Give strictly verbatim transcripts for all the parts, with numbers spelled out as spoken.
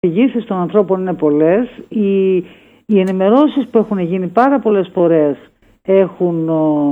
παρεξηγήσεις των ανθρώπων είναι πολλές. Οι, οι ενημερώσεις που έχουν γίνει πάρα πολλές φορές έχουν,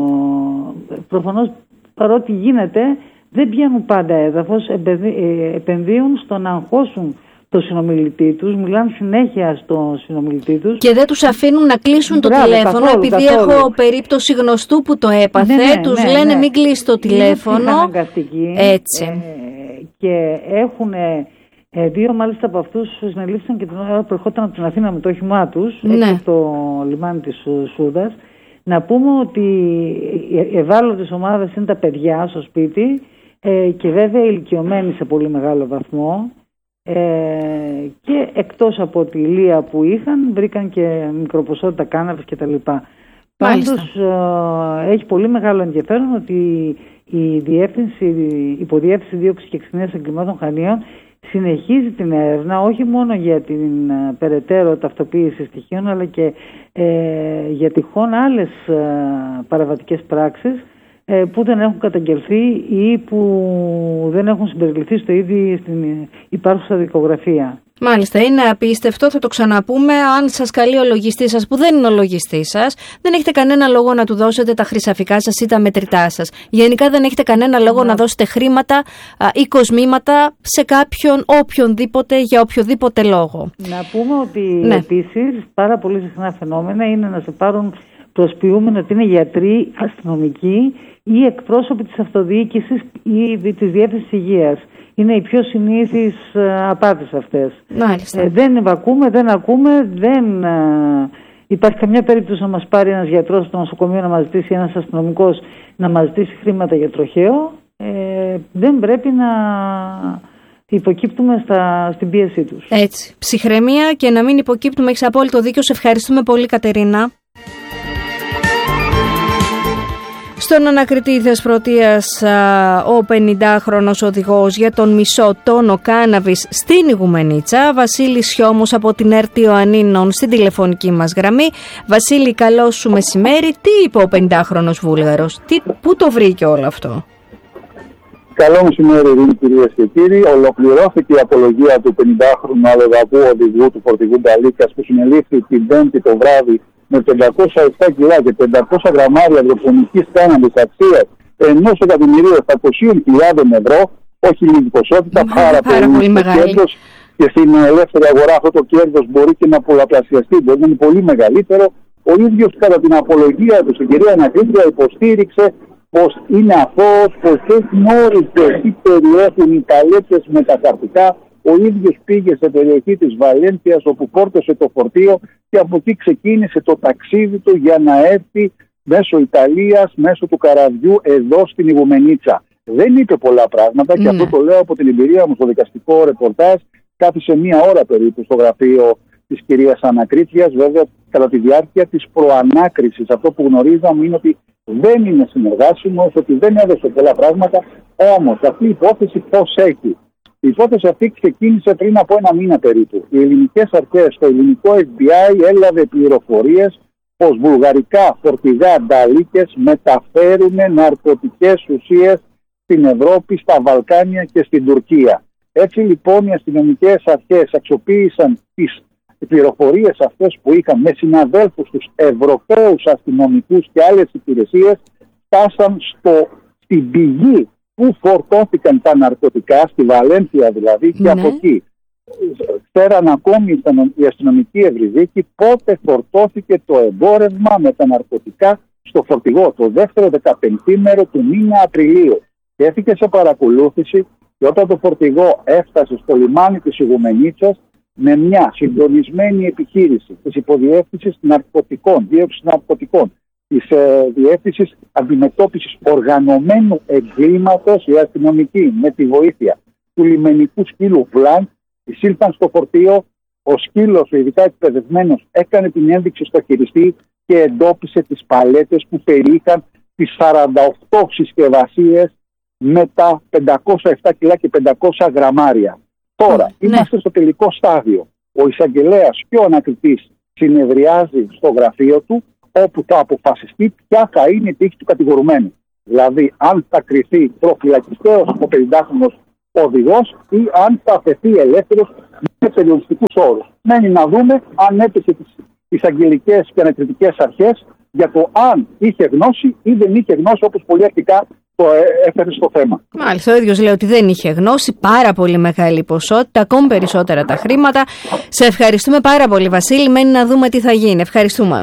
προφανώς παρότι γίνεται, δεν πιάνουν πάντα έδαφος, επενδύουν στο να αγχώσουν το συνομιλητή τους, μιλάνε συνέχεια στο συνομιλητή τους. Και δεν τους αφήνουν να κλείσουν το Μπράβο, τηλέφωνο, καθόλου, επειδή καθόλου. έχω περίπτωση γνωστού που το έπαθε, ναι, ναι, τους ναι, λένε ναι. μην κλείσει το τηλέφωνο. Είναι αναγκαστικοί. Έτσι. Ε, και έχουν ε, δύο μάλιστα από αυτούς συνελήφθησαν και την ώρα που ερχόταν από την Αθήνα με το όχημά τους, ναι. έξω από το λιμάνι της Σούδας. Να πούμε ότι οι ευάλωτες ομάδες είναι τα παιδιά στο σπίτι ε, και βέβαια ηλικιωμένοι σε πολύ μεγάλο βαθμό. Ε, και εκτός από τη λία που είχαν βρήκαν και μικροποσότητα κάναβης και τα λοιπά. Πάντως ε, έχει πολύ μεγάλο ενδιαφέρον ότι η διεύθυνση, η υποδιεύθυνση δίωξη και εξυνέας εγκλημάτων Χανίων συνεχίζει την έρευνα όχι μόνο για την ε, περαιτέρω ταυτοποίηση στοιχείων αλλά και ε, για τυχόν άλλες ε, παραβατικές πράξεις που δεν έχουν καταγγελθεί ή που δεν έχουν συμπεριληφθεί στο ίδιο στην υπάρχουσα δικογραφία. Μάλιστα, είναι απίστευτο, θα το ξαναπούμε. Αν σας καλεί ο λογιστής σας, που δεν είναι ο λογιστής σας, δεν έχετε κανένα λόγο να του δώσετε τα χρυσαφικά σας ή τα μετρητά σας. Γενικά δεν έχετε κανένα λόγο να, να δώσετε χρήματα ή κοσμήματα σε κάποιον, οποιονδήποτε, για οποιοδήποτε λόγο. Να πούμε ότι ναι. επίσης πάρα πολύ συχνά φαινόμενα είναι να σε πάρουν προσποιούμενοι ότι είναι γιατροί, αστυνομικοί ή εκπρόσωποι της αυτοδιοίκησης ή της διεύθυνσης υγείας. Είναι οι πιο συνήθεις απάτες αυτές. Ε, δεν ακούμε, δεν ακούμε, δεν ε, υπάρχει καμιά περίπτωση να μας πάρει ένας γιατρός στο νοσοκομείο να μας ζητήσει, ένας αστυνομικός να μας ζητήσει χρήματα για τροχαίο. Ε, δεν πρέπει να υποκύπτουμε στα, στην πίεσή τους. Έτσι. Ψυχραιμία και να μην υποκύπτουμε. Έχεις απόλυτο δίκιο. Σε ευχαριστούμε πολύ, Κατερίνα. Στον ανακριτή Θεσπρωτείας ο πενηντάχρονος οδηγός για τον μισό τόνο κάναβης στην Ιγουμενίτσα, Βασίλης Σιώμος από την ΕΡΤ Ιωαννίνων στην τηλεφωνική μας γραμμή. Βασίλη, καλό σου μεσημέρι. Τι είπε ο πενηντάχρονος Βούλγαρος, τι, πού το βρήκε όλο αυτό? Καλό μεσημέρι, κυρίες και κύριοι. Ολοκληρώθηκε η απολογία του πενηντάχρονου αλλοδαπού οδηγού του φορτηγού Νταλίκας που συνελήφθη την Πέμπτη το βράδυ με πεντακόσια επτά κιλά και πεντακόσια γραμμάρια βιοφωνικής κάναβης αξίας ενός εκατομμυρίου επτακόσιες χιλιάδες ευρώ, όχι λίγη ποσότητα, mm, πάρα, πάρα πολύ, πολύ μεγάλη. Κέρδος, και στην ελεύθερη αγορά αυτό το κέρδος μπορεί και να πολλαπλασιαστεί, μπορεί να είναι πολύ μεγαλύτερο. Ο ίδιος κατά την απολογία του στην κυρία Ανακρίτρια υποστήριξε πως είναι αθώος, πως δεν γνώριζε τι περιέχουν οι παλέτες με τα χαρτικά. Ο ίδιος πήγε σε περιοχή της Βαλένθιας όπου φόρτωσε το φορτίο και από εκεί ξεκίνησε το ταξίδι του για να έρθει μέσω Ιταλίας, μέσω του καραβιού εδώ στην Ιγουμενίτσα. Δεν είπε πολλά πράγματα και mm. αυτό το λέω από την εμπειρία μου στο δικαστικό ρεπορτάζ. Κάθισε μία ώρα περίπου στο γραφείο της κυρίας Ανακρίτριας. Βέβαια, κατά τη διάρκεια της προανάκρισης, αυτό που γνωρίζαμε είναι ότι δεν είναι συνεργάσιμος, ότι δεν έδωσε πολλά πράγματα. Όμως αυτή η υπόθεση πώς έχει? Η υπόθεση αυτή ξεκίνησε πριν από ένα μήνα περίπου. Οι ελληνικές αρχές, το ελληνικό εφ μπι άι έλαβε πληροφορίες πως βουλγαρικά φορτηγά νταλίκες μεταφέρουν ναρκωτικές ουσίες στην Ευρώπη, στα Βαλκάνια και στην Τουρκία. Έτσι λοιπόν οι αστυνομικές αρχές αξιοποίησαν τις πληροφορίες αυτές που είχαν με συναδέλφους τους Ευρωπαίους αστυνομικούς και άλλες υπηρεσίες, φτάσαν στο, στην πηγή που φορτώθηκαν τα ναρκωτικά, στη Βαλένθια δηλαδή, και ναι. από εκεί. Ξέραν ακόμη η αστυνομική ευρυδίκη πότε φορτώθηκε το εμπόρευμα με τα ναρκωτικά στο φορτηγό, το δεύτερο δεκαπεντήμερο του μήνα Απριλίου. Και έφυγε σε παρακολούθηση και όταν το φορτηγό έφτασε στο λιμάνι της Ιγουμενίτσας με μια συντονισμένη επιχείρηση της υποδιεύθυνσης ναρκωτικών, δίωξης ναρκωτικών, της ε, Διεύθυνσης Αντιμετώπισης Οργανωμένου Εγκλήματος, οι αστυνομικοί με τη βοήθεια του λιμενικού σκύλου Βλάντ εισήλθαν στο φορτίο. Ο σκύλος, ο ειδικά εκπαιδευμένος, έκανε την ένδειξη στο χειριστή και εντόπισε τις παλέτες που περιείχαν τις σαράντα οκτώ συσκευασίες με τα πεντακόσια επτά κιλά και πεντακόσια γραμμάρια. Τώρα, ναι. είμαστε στο τελικό στάδιο. Ο εισαγγελέας και ο ανακριτής συνεδριάζει στο γραφείο του, όπου θα αποφασιστεί ποια θα είναι η τύχη του κατηγορουμένου. Δηλαδή, αν θα κριθεί προφυλακιστέως ο πενηντάχρονος οδηγός ή αν θα αφαιθεί ελεύθερος με περιοριστικούς όρους. Μένει να δούμε αν έπεσε τις, τις αγγελικές και ανακριτικές αρχές για το αν είχε γνώση ή δεν είχε γνώση, όπως πολύ αρχικά το έφερε στο θέμα. Μάλιστα, ο ίδιος λέει ότι δεν είχε γνώση, πάρα πολύ μεγάλη ποσότητα, ακόμη περισσότερα τα χρήματα. Σε ευχαριστούμε πάρα πολύ, Βασίλη. Μένει να δούμε τι θα γίνει. Ευχαριστούμε.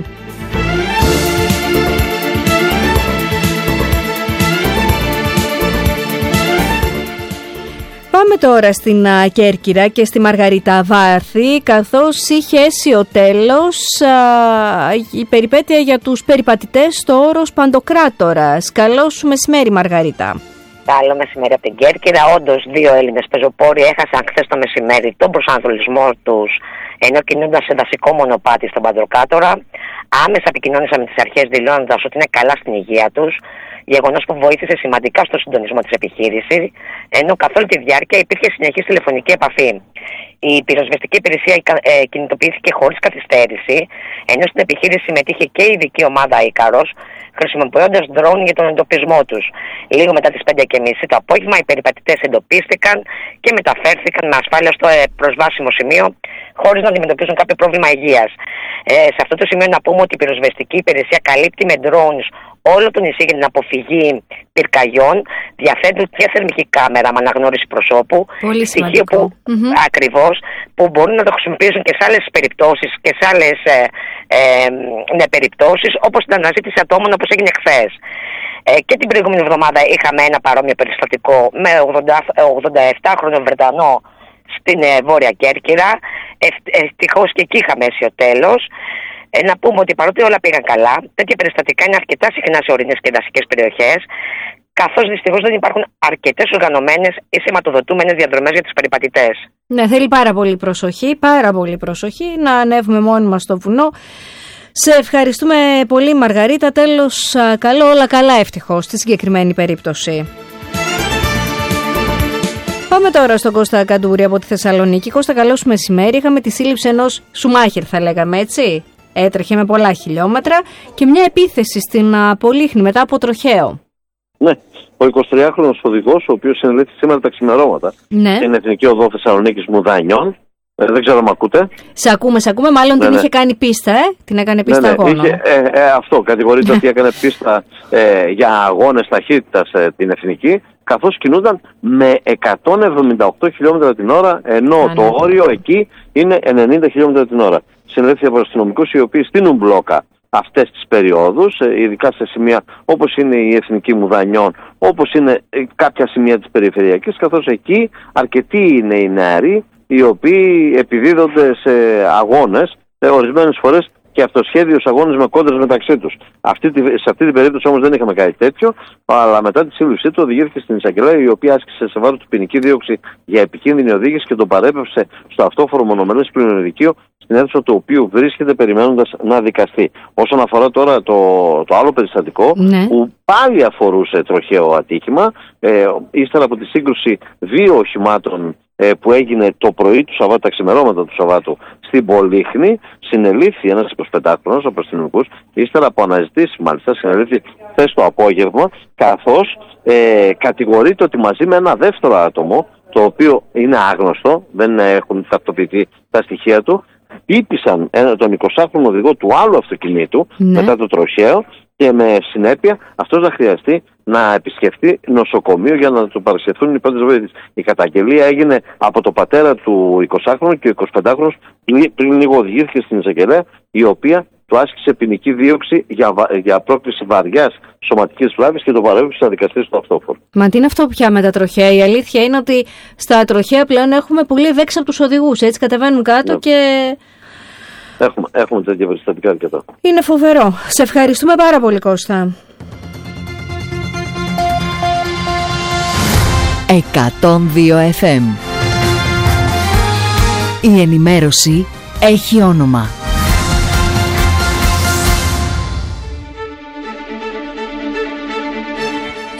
Πάμε τώρα στην α, Κέρκυρα και στη Μαργαρίτα Βάρθη, καθώς είχε έσει ο τέλος α, η περιπέτεια για τους περιπατητές στο όρος Παντοκράτορας. Καλό σου μεσημέρι, Μαργαρίτα. Καλό μεσημέρι από την Κέρκυρα. Όντως, δύο Έλληνες πεζοπόροι έχασαν χθες το μεσημέρι τον προσανατολισμό τους ενώ κινούνταν σε δασικό μονοπάτι στον Παντοκράτορα. Άμεσα επικοινώνησαν με τις αρχές, δηλώνοντας ότι είναι καλά στην υγεία τους. Γεγονός που βοήθησε σημαντικά στο συντονισμό της επιχείρησης, ενώ καθ' όλη τη διάρκεια υπήρχε συνεχής τηλεφωνική επαφή. Η πυροσβεστική υπηρεσία ε, κινητοποιήθηκε χωρίς καθυστέρηση, ενώ στην επιχείρηση συμμετείχε και η ειδική ομάδα Ίκαρος, χρησιμοποιώντας ντρόουν για τον εντοπισμό τους. Λίγο μετά τις πέντε και μισή το απόγευμα, οι περιπατητές εντοπίστηκαν και μεταφέρθηκαν με ασφάλεια στο ε, προσβάσιμο σημείο, χωρίς να αντιμετωπίζουν κάποιο πρόβλημα υγείας. Ε, σε αυτό το σημείο να πούμε ότι η πυροσβεστική υπηρεσία καλύπτει με drones όλο το νησί για την αποφυγή πυρκαγιών, διαθέτουν και θερμική κάμερα με αναγνώριση προσώπου. Πολύ στοιχείο που, mm-hmm. ακριβώς, που μπορούν να το χρησιμοποιήσουν και σε άλλες περιπτώσεις και σε άλλες ε, ε, ναι, περιπτώσεις, όπως την αναζήτηση ατόμων, όπως έγινε χθες. Ε, και την προηγούμενη εβδομάδα είχαμε ένα παρόμοιο περιστατικό με ογδονταεπτάχρονο Βρετανό στην ε, Βόρεια Κέρκυρα. Ε, ευτυχώς και εκεί είχαμε έσει ο τέλος. Ε, να πούμε ότι παρότι όλα πήγαν καλά, τέτοια περιστατικά είναι αρκετά συχνά σε ορεινές και δασικές περιοχές, καθώς δυστυχώς δεν υπάρχουν αρκετές οργανωμένες ή σηματοδοτούμενες διαδρομές για τους περιπατητές. Ναι, θέλει πάρα πολύ προσοχή, πάρα πολύ προσοχή να ανέβουμε μόνοι μας στο βουνό. Σε ευχαριστούμε πολύ, Μαργαρίτα. Τέλος, καλό, όλα καλά ευτυχώς στη συγκεκριμένη περίπτωση. Πάμε τώρα στον Κώστα Καντούρη από τη Θεσσαλονίκη. Κώστα, καλό σου μεσημέρι. Είχαμε τη σύλληψη ενός Σουμάχερ, θα λέγαμε έτσι. Έτρεχε με πολλά χιλιόμετρα και μια επίθεση στην Πολύχνη μετά από τροχαίο. Ναι, ο εικοσιτριάχρονος οδηγός, ο οποίος συνελήφθη σήμερα τα ξημερώματα ναι. στην Εθνική Οδό Θεσσαλονίκης Μουδανιών. Ε, δεν ξέρω αν με ακούτε. Σε ακούμε, σε ακούμε. Μάλλον ναι, την ναι. είχε κάνει πίστα, ε. Την έκανε πίστα ναι, ναι. αγώνων. Είχε, ε, ε, αυτό, κατηγορείται ότι έκανε πίστα ε, για αγώνες ταχύτητας ε, την Εθνική, καθώς κινούνταν με εκατόν εβδομήντα οκτώ χιλιόμετρα την ώρα, ενώ Α, το ναι. όριο εκεί είναι ενενήντα χιλιόμετρα την ώρα. Συνελήφθη από αστυνομικούς οι οποίοι στείνουν μπλόκα αυτές τις περιόδους, ειδικά σε σημεία όπως είναι η Εθνική Μουδανιών, όπως είναι κάποια σημεία της περιφερειακής, καθώς εκεί αρκετοί είναι οι νεαροί οι οποίοι επιδίδονται σε αγώνες, ορισμένες φορές και αυτοσχέδιους αγώνες με κόντρες μεταξύ τους. Αυτή τη, σε αυτή την περίπτωση όμως δεν είχαμε κάτι τέτοιο, αλλά μετά τη σύλληψή του οδηγήθηκε στην εισαγγελέα, η οποία άσκησε σε βάρος του ποινική δίωξη για επικίνδυνη οδήγηση και τον παρέπευσε στο αυτόφορο μονομερές πλημμυροδικείο, στην αίθουσα του οποίου βρίσκεται περιμένοντας να δικαστεί. Όσον αφορά τώρα το, το άλλο περιστατικό, ναι. που πάλι αφορούσε τροχαίο ατύχημα, ε, ύστερα από τη σύγκρουση δύο οχημάτων ε, που έγινε το πρωί του Σαββάτου, τα ξημερώματα του Σαββάτου στην Πολύχνη, συνελήφθη ένας εικοσιπεντάχρονος από αστυνομικούς, ύστερα από αναζητήσεις μάλιστα, συνελήφθη χθες το απόγευμα, καθώς ε, κατηγορείται ότι μαζί με ένα δεύτερο άτομο, το οποίο είναι άγνωστο, δεν έχουν ταυτοποιηθεί τα στοιχεία του, χτύπησαν τον εικοσάχρονο οδηγό του άλλου αυτοκινήτου ναι. μετά το τροχαίο, και με συνέπεια αυτός θα χρειαστεί να επισκεφτεί νοσοκομείο για να του παρασχεθούν οι πρώτες βοήθειες. Η καταγγελία έγινε από το πατέρα του εικοσάχρονου και ο εικοσιπεντάχρονος πριν λίγο οδηγήθηκε στην εισαγγελέα, η οποία του άσκησε ποινική δίωξη για, για πρόκληση βαριάς σωματικής βλάβης και τον παρέπεψε να δικαστεί στο αυτόφορο. Μα τι είναι αυτό πια με τα τροχαία? Η αλήθεια είναι ότι στα τροχαία πλέον έχουμε πολύ ευέξει από τους οδηγούς. Έτσι κατεβαίνουν κάτω ναι. και... Έχουμε, έχουμε τέτοια περιστατικά αρκετά. Είναι φοβερό. Σε ευχαριστούμε πάρα πολύ, Κώστα. εκατόν δύο εφ εμ. Η ενημέρωση έχει όνομα.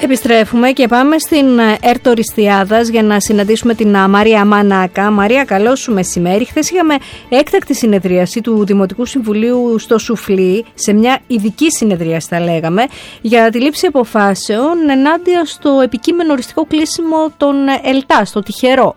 Επιστρέφουμε και πάμε στην Έρτο Ριστιάδας για να συναντήσουμε την Μαρία Μανάκα. Μαρία, καλό σου μεσημέρι. Χθες είχαμε έκτακτη συνεδρίαση του Δημοτικού Συμβουλίου στο Σουφλί, σε μια ειδική συνεδρίαση θα λέγαμε, για τη λήψη αποφάσεων ενάντια στο επικείμενο οριστικό κλείσιμο των ΕΛΤΑ, στο Τυχερό.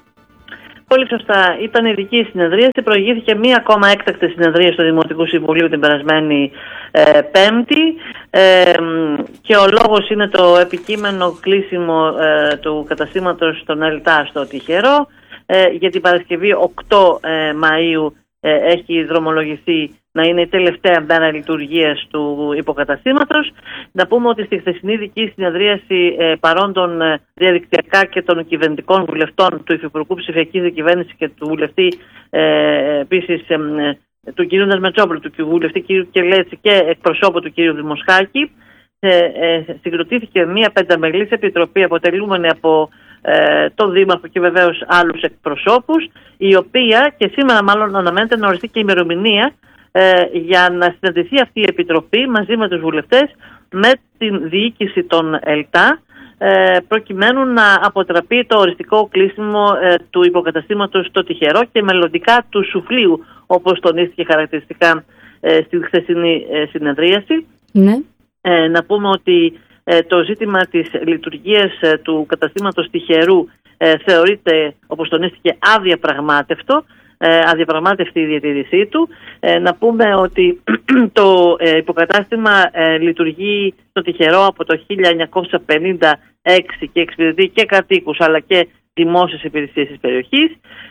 Πολύ σωστά. Ήταν ειδική συνεδρίαση. Προηγήθηκε μία ακόμα έκτακτη συνεδρίαση του Δημοτικού Συμβουλίου την περασμένη ε, Πέμπτη. Ε, και ο λόγος είναι το επικείμενο κλείσιμο ε, του καταστήματος των ΕΛΤΑ στο Τυχερό. Ε, για την Παρασκευή οκτώ ε, Μαΐου ε, έχει δρομολογηθεί να είναι η τελευταία μέρα λειτουργίας του υποκαταστήματος. Να πούμε ότι στη χθεσινή ειδική συνεδρίαση ε, παρών των ε, διαδικτυακά και των κυβερνητικών βουλευτών του Υφυπουργού Ψηφιακής Διακυβέρνησης και του βουλευτή ε, επίσης ε, ε, του κ. Δασματζόπουλου, του βουλευτή κ. Κελέτση και εκπροσώπου του κ. Δημοσχάκη, ε, ε, συγκροτήθηκε μια πενταμελής επιτροπή αποτελούμενη από ε, τον Δήμαρχο και βεβαίως άλλους εκπροσώπους, η οποία και σήμερα μάλλον αναμένεται να οριστεί και ημερομηνία Ε, για να συναντηθεί αυτή η επιτροπή μαζί με τους βουλευτές με την διοίκηση των ΕΛΤΑ ε, προκειμένου να αποτραπεί το οριστικό κλείσιμο ε, του υποκαταστήματος στο Τυχερό και μελλοντικά του Σουφλίου, όπως τονίστηκε χαρακτηριστικά ε, στη χθεσινή ε, συνεδρίαση. Ναι. Ε, να πούμε ότι ε, το ζήτημα της λειτουργίας ε, του καταστήματος Τυχερού ε, θεωρείται, όπως τονίστηκε, αδιαπραγμάτευτο. Ε, αδιαπραγμάτευτη η διατήρησή του. Ε, να πούμε ότι το ε, υποκατάστημα ε, λειτουργεί στο Τυχερό από το χίλια εννιακόσια πενήντα έξι και εξυπηρετεί και κατοίκους αλλά και δημόσιες υπηρεσίες της περιοχής.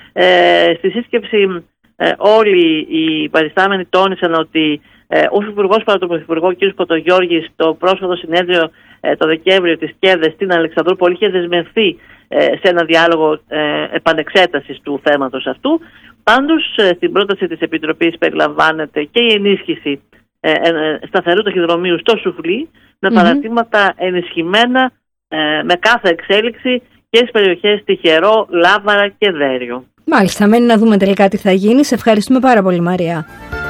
Ε, στη σύσκεψη ε, όλοι οι παριστάμενοι τόνισαν ότι ε, ο Υπουργός παρά τον Πρωθυπουργό κ. Κοτογιώργης στο πρόσφατο συνέδριο ε, το Δεκέμβριο της ΚΕΔΕ στην Αλεξανδρούπολη είχε δεσμευθεί ε, σε ένα διάλογο ε, επανεξέτασης του θέματος αυτού. Πάντως, στην πρόταση της Επιτροπής περιλαμβάνεται και η ενίσχυση ε, ε, σταθερού ταχυδρομείου στο Σουφλί με mm-hmm. παρατήματα ενισχυμένα ε, με κάθε εξέλιξη και στις περιοχές Τυχερό, Λάβαρα και Δέριο. Μάλιστα, μένει να δούμε τελικά τι θα γίνει. Σε ευχαριστούμε πάρα πολύ, Μαρία.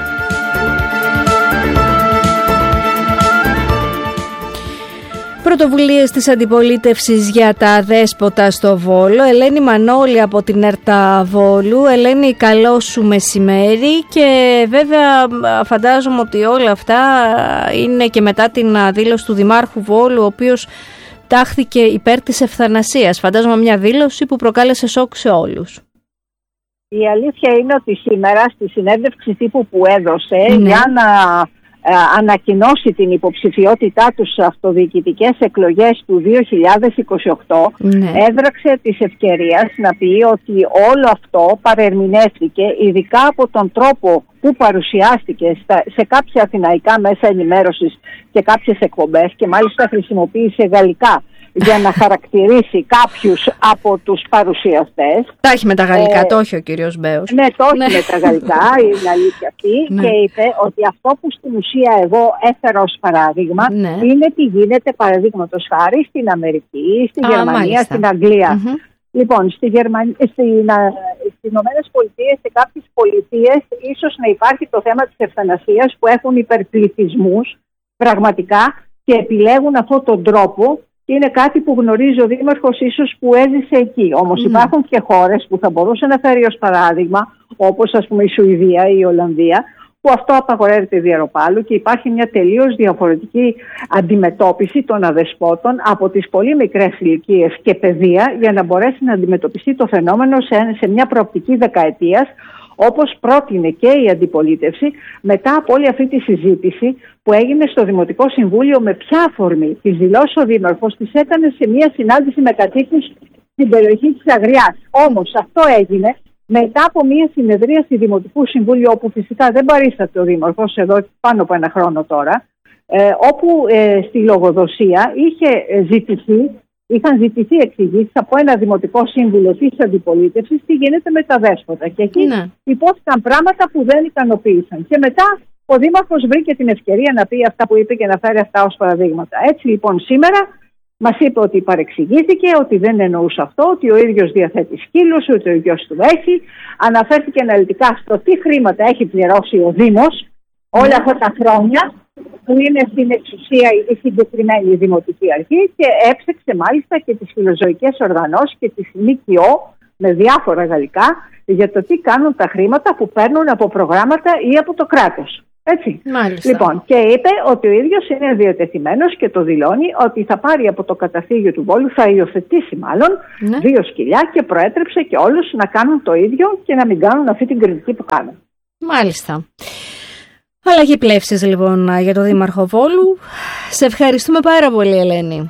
Πρωτοβουλίες της αντιπολίτευσης για τα δέσποτα στο Βόλο. Ελένη Μανώλη από την ΕΡΤΑ Βόλου. Ελένη, καλό σου μεσημέρι. Και βέβαια φαντάζομαι ότι όλα αυτά είναι και μετά την δήλωση του Δημάρχου Βόλου, ο οποίος τάχθηκε υπέρ της ευθανασίας. Φαντάζομαι μια δήλωση που προκάλεσε σοκ σε όλους. Η αλήθεια είναι ότι σήμερα στη συνέντευξη τύπου που έδωσε, ναι, για να Ε, ανακοινώσει την υποψηφιότητά του στις αυτοδιοικητικές εκλογές του δύο χιλιάδες είκοσι οκτώ, ναι, έδραξε της ευκαιρίας να πει ότι όλο αυτό παρερμηνεύτηκε ειδικά από τον τρόπο που παρουσιάστηκε στα, σε κάποια αθηναϊκά μέσα ενημέρωσης και κάποιες εκπομπές, και μάλιστα χρησιμοποίησε γαλλικά για να χαρακτηρίσει κάποιους από τους παρουσιαστές. Τα έχει με τα γαλλικά, ε, το όχι ο κύριος Μπέος. Ναι, το όχι, ναι, με τα γαλλικά, είναι αλήθεια αυτή. Ναι. Και είπε ότι αυτό που στην ουσία εγώ έφερα ως παράδειγμα, ναι, είναι τι γίνεται παραδείγματος χάρη στην Αμερική, στη Α, Γερμανία, μάλιστα. στην Αγγλία. Mm-hmm. Λοιπόν, στη Γερμανία, στην, στις Ηνωμένες Πολιτείες, σε κάποιες πολιτείες, ίσως να υπάρχει το θέμα της ευθανασίας που έχουν υπερπληθυσμούς πραγματικά και επιλέγουν αυτόν τον τρόπο. Είναι κάτι που γνωρίζει ο Δήμαρχος ίσως που έζησε εκεί. Όμως mm. υπάρχουν και χώρες που θα μπορούσε να φέρει ως παράδειγμα, όπως ας πούμε η Σουηδία ή η Ολλανδία, που αυτό απαγορεύεται διαρροπάλου και υπάρχει μια τελείως διαφορετική αντιμετώπιση των αδεσπότων από τις πολύ μικρές ηλικίες και παιδεία, για να μπορέσει να αντιμετωπιστεί το φαινόμενο σε, σε μια προοπτική δεκαετίας, όπως πρότεινε και η αντιπολίτευση μετά από όλη αυτή τη συζήτηση που έγινε στο Δημοτικό Συμβούλιο. Με ποια αφορμή τις δηλώσεις ο Δήμαρχος τις έκανε σε μια συνάντηση με κατοίκους στην περιοχή της Αγριάς. Όμως αυτό έγινε μετά από μια συνεδρίαση Δημοτικού Συμβούλιο, όπου φυσικά δεν παρίσταται ο Δήμαρχος εδώ πάνω από ένα χρόνο τώρα, ε, όπου ε, στη λογοδοσία είχε ζητηθεί Είχαν ζητηθεί εξηγήσεις από ένα Δημοτικό Σύμβουλο της αντιπολίτευσης τι γίνεται με τα δέσποτα. Και εκεί ναι. υπόθηκαν πράγματα που δεν ικανοποίησαν. Και μετά ο Δήμαρχος βρήκε την ευκαιρία να πει αυτά που είπε και να φέρει αυτά ως παραδείγματα. Έτσι λοιπόν σήμερα μας είπε ότι παρεξηγήθηκε, ότι δεν εννοούσε αυτό, ότι ο ίδιος διαθέτει σκύλους, ότι ο γιος του έχει. Αναφέρθηκε αναλυτικά στο τι χρήματα έχει πληρώσει ο Δήμος όλα αυτά τα χρόνια που είναι στην εξουσία η συγκεκριμένη δημοτική αρχή, και έψεξε μάλιστα και τις φιλοζωικές οργανώσεις και τις ΜΚΟ με διάφορα γαλλικά για το τι κάνουν τα χρήματα που παίρνουν από προγράμματα ή από το κράτος. Έτσι. Μάλιστα. Λοιπόν, και είπε ότι ο ίδιος είναι διατεθειμένος και το δηλώνει ότι θα πάρει από το καταφύγιο του Βόλου, θα υιοθετήσει μάλλον ναι. δύο σκυλιά, και προέτρεψε και όλους να κάνουν το ίδιο και να μην κάνουν αυτή την κριτική που κάνουν. Μάλιστα. Αλλαγή πλεύσης λοιπόν για το Δήμαρχο Βόλου. Σε ευχαριστούμε πάρα πολύ, Ελένη.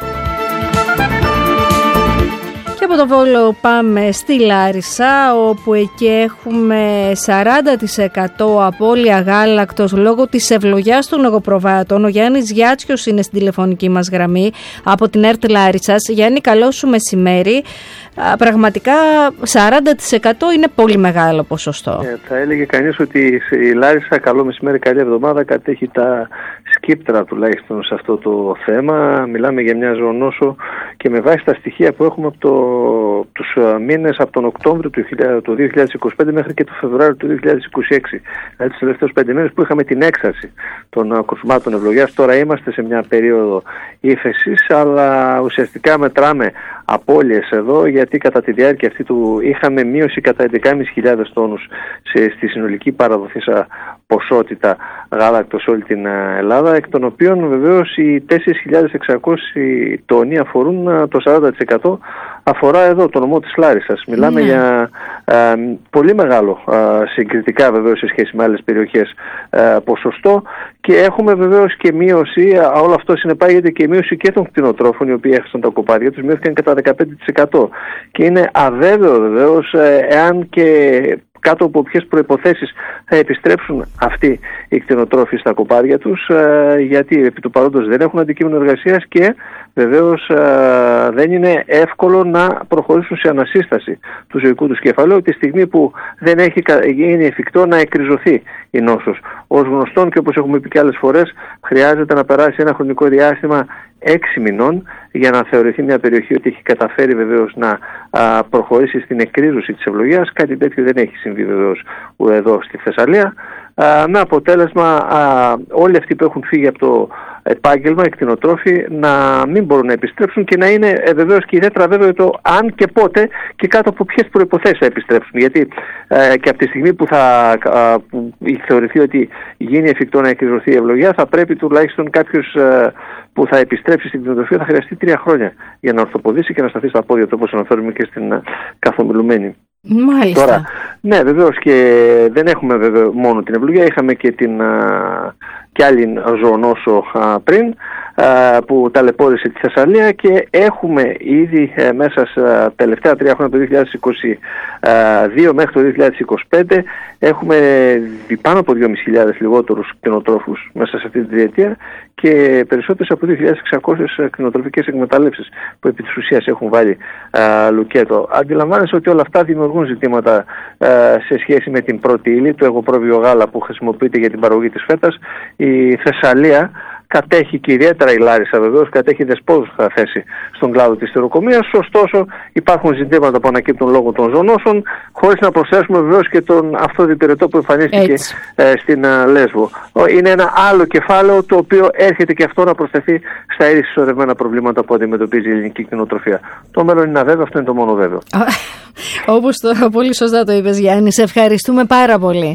Και από το Βόλο πάμε στη Λάρισα, όπου εκεί έχουμε σαράντα τοις εκατό απώλεια γάλακτος λόγω της ευλογιάς των εγωπροβάτων. Ο Γιάννης Γιάτσιος είναι στην τηλεφωνική μας γραμμή από την ΕΡΤ Λάρισσας. Γιάννη, καλό σου μεσημέρι. Πραγματικά σαράντα τοις εκατό είναι πολύ μεγάλο ποσοστό. Ε, θα έλεγε κανείς ότι η Λάρισα, καλό μεσημέρι, καλή εβδομάδα, κατέχει τα σκύπτρα τουλάχιστον σε αυτό το θέμα. Μιλάμε για μια ζωονόσο και με βάση τα στοιχεία που έχουμε από το, τους μήνες από τον Οκτώβριο του δύο χιλιάδες είκοσι πέντε μέχρι και το Φεβρουάριο του δύο χιλιάδες είκοσι έξι. Δηλαδή τους τελευταίους πέντε μήνες που είχαμε την έξαρση των κρουσμάτων ευλογιάς. Τώρα είμαστε σε μια περίοδο ύφεσης, αλλά ουσιαστικά μετράμε απώλειες εδώ, γιατί κατά τη διάρκεια αυτή του είχαμε μείωση κατά έντεκα χιλιάδες πεντακόσιους τόνους σε, στη συνολική παραδοθήσα ποσότητα γάλακτος σε όλη την Ελλάδα, εκ των οποίων βεβαίως οι τέσσερις χιλιάδες εξακόσιοι τόνοι αφορούν το σαράντα τοις εκατό, αφορά εδώ το νομό της Λάρισσας. Μιλάμε mm. για α, πολύ μεγάλο α, συγκριτικά βεβαίως σε σχέση με άλλες περιοχές α, ποσοστό, και έχουμε βεβαίως και μείωση, α, όλο αυτό συνεπάγεται και μείωση και των κτηνοτρόφων, οι οποίοι έχασαν τα κοπάδια τους, μειώθηκαν κατά δεκαπέντε τοις εκατό, και είναι αβέβαιο βεβαίως ε, εάν και κάτω από ποιες προϋποθέσεις θα επιστρέψουν αυτοί οι κτηνοτρόφοι στα κοπάδια τους, ε, γιατί επί του παρόντος δεν έχουν αντικείμενο εργασίας και βεβαίως ε, δεν είναι εύκολο να προχωρήσουν σε ανασύσταση του ζωικού τους κεφαλαίου τη στιγμή που δεν έχει γίνει εφικτό να εκκριζωθεί η νόσος. Ως γνωστόν, και όπως έχουμε πει και άλλες φορές, χρειάζεται να περάσει ένα χρονικό διάστημα έξι μηνών για να θεωρηθεί μια περιοχή ότι έχει καταφέρει βεβαίως να α, προχωρήσει στην εκκρίζωση της ευλογίας. Κάτι τέτοιο δεν έχει συμβεί βεβαίως εδώ στη Θεσσαλία, α, με αποτέλεσμα α, όλοι αυτοί που έχουν φύγει από το επάγγελμα, οι κτηνοτρόφοι, να μην μπορούν να επιστρέψουν και να είναι ε, βεβαίως και ιδιαίτερα βέβαιο το αν και πότε και κάτω από ποιες προϋποθέσεις θα επιστρέψουν. Γιατί ε, και από τη στιγμή που θα α, που θεωρηθεί ότι γίνει εφικτό να εκκριζωθεί η ευλογία, θα πρέπει τουλάχιστον κάποιος ε, που θα επιστρέψει στην κτηνοτροφία θα χρειαστεί τρία χρόνια για να ορθοποδήσει και να σταθεί στα πόδια του, όπως αναφέρουμε και στην uh, καθομιλουμένη. Μάλιστα. Τώρα, ναι, βεβαίως, και δεν έχουμε βέβαια μόνο την ευλογία, είχαμε και την uh, και άλλη ζωονόσο uh, πριν, uh, που ταλαιπώρησε τη Θεσσαλία, και έχουμε ήδη uh, μέσα στα τελευταία τρία χρόνια, το δύο χιλιάδες είκοσι δύο μέχρι το δύο χιλιάδες είκοσι πέντε, έχουμε πάνω από δύο χιλιάδες πεντακόσιους λιγότερους κτηνοτρόφους μέσα σε αυτή τη διετία και περισσότερες από δύο χιλιάδες εξακόσιες κτηνοτροφικές εκμεταλλεύσεις που επί της ουσίας έχουν βάλει α, λουκέτο. Αντιλαμβάνεσαι ότι όλα αυτά δημιουργούν ζητήματα α, σε σχέση με την πρώτη ύλη, το εγωπρόβιο γάλα που χρησιμοποιείται για την παραγωγή της φέτας. Η Θεσσαλία κατέχει, και ιδιαίτερα η Λάρισα βεβαίως, κατέχει δεσπόζουσα θέση στον κλάδο της τυροκομείας. Ωστόσο, υπάρχουν ζητήματα που ανακύπτουν λόγω των ζωονόσων, χωρίς να προσθέσουμε βεβαίως και τον αυτοδιπηρετό που εμφανίστηκε ε, στην ε, Λέσβο. Είναι ένα άλλο κεφάλαιο το οποίο έρχεται και αυτό να προσθεθεί στα ήδη συσσωρευμένα προβλήματα που αντιμετωπίζει η ελληνική κτηνοτροφία. Το μέλλον είναι αβέβαιο, αυτό είναι το μόνο βέβαιο. Όπως το πολύ σωστά το είπες, Γιάννη, σε ευχαριστούμε πάρα πολύ.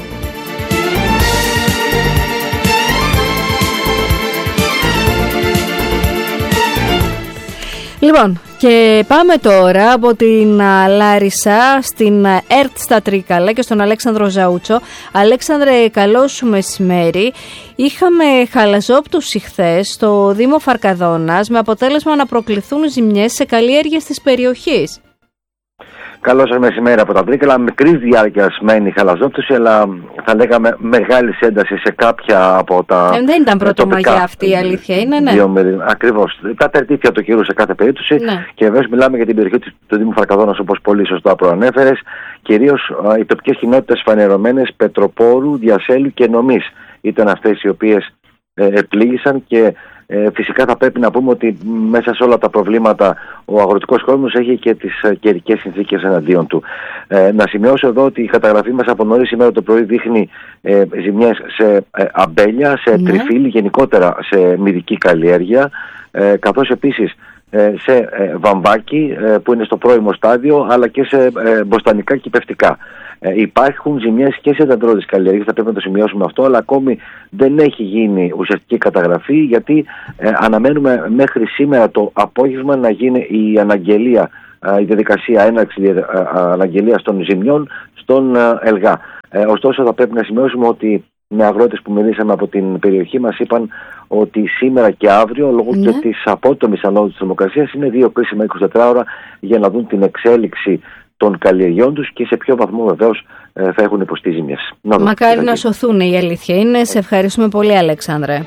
Λοιπόν, και πάμε τώρα από την Λάρισα στην ΕΡΤ στα Τρίκαλα και στον Αλέξανδρο Ζαούτσο. Αλέξανδρε, καλό σου μεσημέρι. Είχαμε χαλαζόπτωση χθες στο Δήμο Φαρκαδόνας με αποτέλεσμα να προκληθούν ζημιές σε καλλιέργειες της περιοχής. Καλό σας μεσημέρι από τα Τρίκαλα. Μικρής διάρκειας μένει η χαλαζόπτωση, αλλά θα λέγαμε μεγάλη ένταση σε κάποια από τα. Ε, δεν ήταν πρωτομαγιά αυτή η αλήθεια, είναι, ναι. Ακριβώς. Τα τερτίθια του καιρού σε κάθε περίπτωση. Ναι. Και βέβαια μιλάμε για την περιοχή του Δήμου Φαρκαδόνας, όπως πολύ σωστά προανέφερες. Κυρίως οι τοπικές κοινότητες φανερωμένες Πετροπόρου, Διασέλου και Νομής ήταν αυτές οι οποίες ε, επλήγησαν και Ε, φυσικά θα πρέπει να πούμε ότι μέσα σε όλα τα προβλήματα ο αγροτικός κόσμος έχει και τις ε, καιρικές συνθήκες εναντίον του. Ε, να σημειώσω εδώ ότι η καταγραφή μας από νωρίς σήμερα το πρωί δείχνει ε, ζημιές σε ε, αμπέλια, σε ναι. τριφύλι, γενικότερα σε μυδική καλλιέργεια, ε, καθώς επίσης ε, σε ε, βαμβάκι ε, που είναι στο πρώιμο στάδιο, αλλά και σε ε, μποστανικά κυπευτικά. Ε, υπάρχουν ζημιές και σε δεντρώδεις καλλιέργειες, θα πρέπει να το σημειώσουμε αυτό, αλλά ακόμη δεν έχει γίνει ουσιαστική καταγραφή, γιατί ε, αναμένουμε μέχρι σήμερα το απόγευμα να γίνει η αναγγελία, ε, η διαδικασία έναρξη ε, αναγγελίας των ζημιών στον ε, ΕΛΓΑ. Ε, ωστόσο θα πρέπει να σημειώσουμε ότι με αγρότες που μιλήσαμε από την περιοχή μας είπαν ότι σήμερα και αύριο, λόγω ναι. και της απότομης ανόδου της θερμοκρασίας, είναι δύο κρίσιμα είκοσι τέσσερις ώρα για να δουν την εξέλιξη των καλλιεργιών τους και σε ποιο βαθμό βεβαίως ε, θα έχουν υποστεί ζημιές. Μακάρι να σωθούν, η αλήθεια είναι. Σε ευχαριστούμε πολύ, Αλέξανδρε.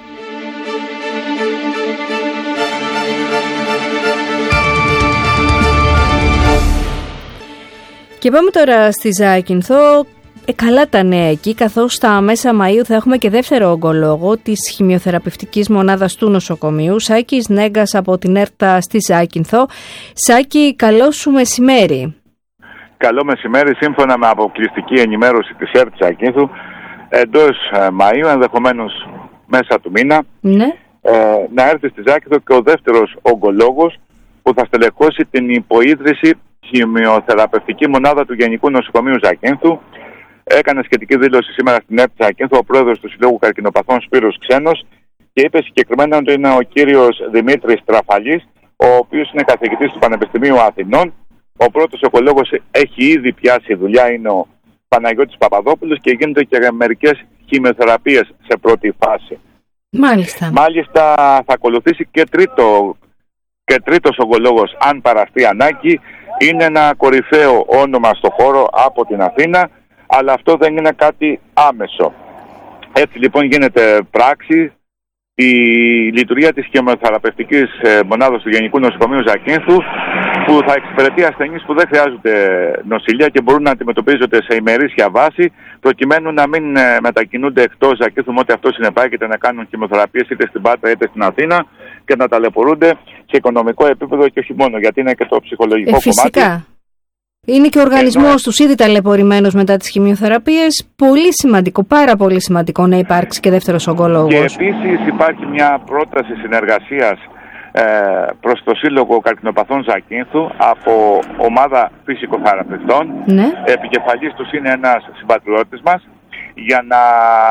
Και πάμε τώρα στη Ζάκυνθο. Ε, καλά τα νέα εκεί, καθώς στα μέσα Μαΐου θα έχουμε και δεύτερο ογκολόγο της χημειοθεραπευτικής μονάδας του νοσοκομείου, Σάκης Νέγκας από την ΕΡΤΑ στη Ζάκυνθο. Σάκη, καλό σου μεσημέρι. Καλό μεσημέρι. Σύμφωνα με αποκλειστική ενημέρωση της ΕΡΤ Ζάκυνθου, εντός Μαΐου, ενδεχομένως μέσα του μήνα, ναι. ε, να έρθει στη Ζάκυνθο και ο δεύτερος ογκολόγος που θα στελεχώσει την υποίδρυση χημειοθεραπευτική μονάδα του Γενικού Νοσοκομείου Ζάκυνθου. Έκανε σχετική δήλωση σήμερα στην ΕΡΤ Ζάκυνθου ο πρόεδρος του Συλλόγου Καρκινοπαθών Σπύρος Ξένος και είπε συγκεκριμένα ότι είναι ο κύριος Δημήτρης Τραφαλής, ο οποίος είναι καθηγητής του Πανεπιστημίου Αθηνών. Ο πρώτος ογκολόγος έχει ήδη πιάσει δουλειά, είναι ο Παναγιώτης Παπαδόπουλος, και γίνονται και μερικές χημειοθεραπείες σε πρώτη φάση. Μάλιστα. Μάλιστα θα ακολουθήσει και, τρίτο, και τρίτος ογκολόγος, αν παραστεί ανάγκη. Είναι ένα κορυφαίο όνομα στο χώρο από την Αθήνα, αλλά αυτό δεν είναι κάτι άμεσο. Έτσι λοιπόν γίνεται πράξη η λειτουργία της χημειοθεραπευτικής μονάδας του Γενικού Νοσοκομείου Ζάκυνθου, που θα εξυπηρετεί ασθενείς που δεν χρειάζονται νοσηλεία και μπορούν να αντιμετωπίζονται σε ημερήσια βάση, προκειμένου να μην μετακινούνται εκτός Ζάκυνθου, με ό,τι αυτό συνεπάγεται να κάνουν χημειοθεραπείες είτε στην Πάτρα είτε στην Αθήνα και να ταλαιπωρούνται σε οικονομικό επίπεδο και όχι μόνο, γιατί είναι και το ψυχολογικό ε, φυσικά. κομμάτι. Είναι και ο οργανισμός τους ήδη ταλαιπωρημένος μετά τις χημειοθεραπείες. Πολύ σημαντικό, πάρα πολύ σημαντικό να υπάρξει και δεύτερος ογκολόγος. Και επίσης υπάρχει μια πρόταση συνεργασίας ε, προς το Σύλλογο Καρκινοπαθών Ζάκυνθου από ομάδα φυσικοθεραπευτών. Ναι. Επικεφαλής τους είναι ένας συμπατριώτης μας, για να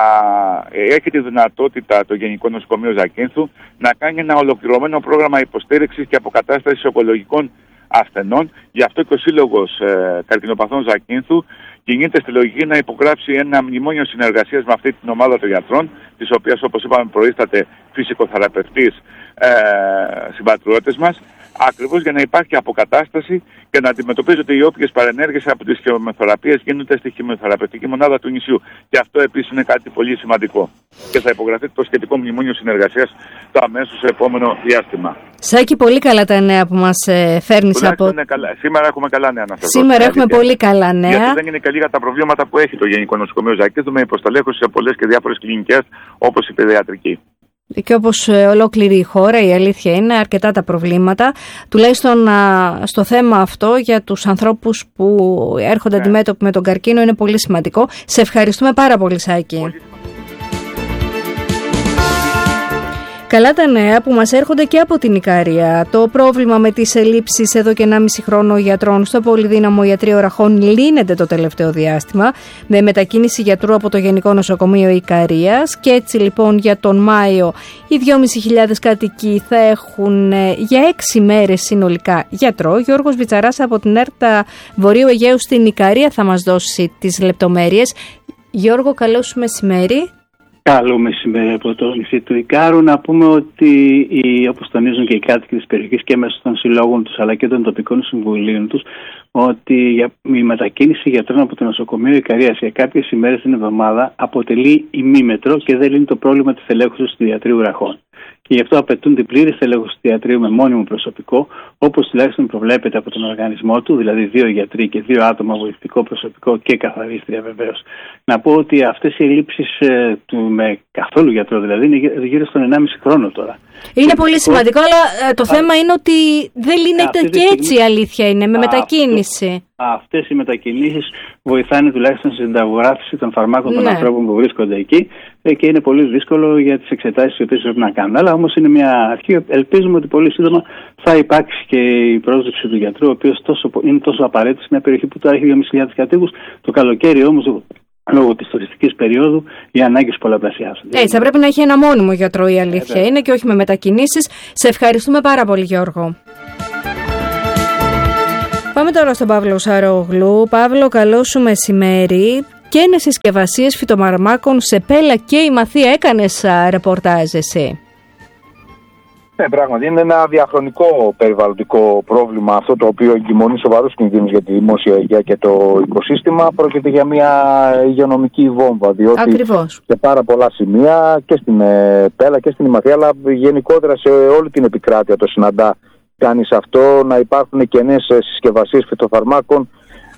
έχει τη δυνατότητα το Γενικό Νοσοκομείο Ζάκυνθου να κάνει ένα ολοκληρωμένο πρόγραμμα υποστήριξης και αποκατάστασης ογκολογικών ασθενών. Γι' αυτό και ο Σύλλογος ε, Καρκινοπαθών Ζάκυνθου κινείται στη λογική να υπογράψει ένα μνημόνιο συνεργασίας με αυτή την ομάδα των γιατρών, της οποίας, όπως είπαμε, προείσταται φυσικοθεραπευτής ε, συμπατριώτες μας, ακριβώς για να υπάρχει αποκατάσταση και να αντιμετωπίζονται οι όποιες παρενέργειες από τις χημειοθεραπείες γίνονται στη χημειοθεραπευτική μονάδα του νησιού. Και αυτό επίσης είναι κάτι πολύ σημαντικό. Και θα υπογραφεί το σχετικό μνημόνιο συνεργασίας το αμέσως επόμενο διάστημα. Σάκη, πολύ καλά τα νέα που μας ε, φέρνεις από... Καλά. Σήμερα έχουμε καλά νέα να σας δώσω. Σήμερα έχουμε πολύ καλά νέα. Γιατί δεν είναι και λίγα τα προβλήματα που έχει το Γενικό Νοσοκομείο Ζάκυνθου, με υποστελέχωση σε πολλές και διάφορες κλινικές, όπως η παιδιατρική. Και όπως ολόκληρη η χώρα, η αλήθεια είναι αρκετά τα προβλήματα, τουλάχιστον α, στο θέμα αυτό για τους ανθρώπους που έρχονται ναι. αντιμέτωποι με τον καρκίνο είναι πολύ σημαντικό. Σε ευχαριστούμε πάρα πολύ, Σάκη. Πολύ... Καλά τα νέα που μας έρχονται και από την Ικαρία. Το πρόβλημα με τις ελλείψεις εδώ και ενάμιση χρόνο γιατρών στο πολυδύναμο Ιατρείο Ραχών λύνεται το τελευταίο διάστημα με μετακίνηση γιατρού από το Γενικό Νοσοκομείο Ικαρίας, και έτσι λοιπόν για τον Μάιο οι δυόμισι χιλιάδες κάτοικοι θα έχουν για έξι μέρες συνολικά γιατρό. Γιώργος Βιτσαράς από την ΕΡΤΑ Βορείου Αιγαίου στην Ικαρία θα μας δώσει τις λεπτομέρειες. Γιώργο, καλό σου μεσημέρι. Καλό μεσημέρι από το νησί του Ικάρου. Να πούμε ότι, οι, όπως τονίζουν και οι κάτοικοι της περιοχής και μέσω των συλλόγων τους αλλά και των τοπικών συμβουλίων τους, ότι η μετακίνηση γιατρών από το νοσοκομείο Ικαρίας για κάποιες ημέρες την εβδομάδα αποτελεί ημίμετρο και δεν λύνει το πρόβλημα της ελέγχωσης του Ιατρείου Ραχών. και γι' αυτό απαιτούν την πλήρη στελέχωση του ιατρείου με μόνιμο προσωπικό, όπως τουλάχιστον προβλέπεται από τον οργανισμό του, δηλαδή δύο γιατροί και δύο άτομα βοηθητικό προσωπικό και καθαρίστρια βεβαίως. Να πω ότι αυτές οι ελλείψεις ε, του με καθόλου γιατρό δηλαδή είναι γύρω στον ενάμιση χρόνο τώρα. Είναι και πολύ σημαντικό, αλλά το α, θέμα είναι ότι δεν λύνεται και στιγμή, έτσι η αλήθεια είναι, με α, μετακίνηση. Αυτές οι μετακινήσεις βοηθάνε τουλάχιστον στην συνταγογράφηση των φαρμάκων ναι. των ανθρώπων που βρίσκονται εκεί και είναι πολύ δύσκολο για τις εξετάσεις οι οποίες πρέπει να κάνουν. Αλλά όμως είναι μια αρχή. Ελπίζουμε ότι πολύ σύντομα θα υπάρξει και η πρόσληψη του γιατρού, ο οποίος τόσο, είναι τόσο απαραίτητο σε μια περιοχή που τώρα έχει δύο χιλιάδες πεντακόσιους κατοίκους. Το καλοκαίρι όμως, λόγω της τουριστικής περίοδου, οι ανάγκες πολλαπλασιάζονται. Έτσι, θα πρέπει να έχει ένα μόνιμο γιατρό, η αλήθεια ε, είναι, και όχι με μετακινήσεις. Σε ευχαριστούμε πάρα πολύ, Γιώργο. Πάμε τώρα στον Παύλο Σαρόγλου. Παύλο, καλό σου μεσημέρι. Και είναι συσκευασίες φυτοφαρμάκων σε Πέλα και η Μαθία. Έκανες ρεπορτάζ εσύ? Ναι, πράγματι είναι ένα διαχρονικό περιβαλλοντικό πρόβλημα αυτό, το οποίο εγκυμονεί σοβαρούς κινδύνους για τη δημόσια υγεία και το οικοσύστημα. Πρόκειται για μια υγειονομική βόμβα, διότι Ακριβώς. σε πάρα πολλά σημεία και στην Πέλα και στην Ημαθία, αλλά γενικότερα σε όλη την επικράτεια το συναντά κάνεις αυτό, να υπάρχουν κενές συσκευασίες φυτοφαρμάκων,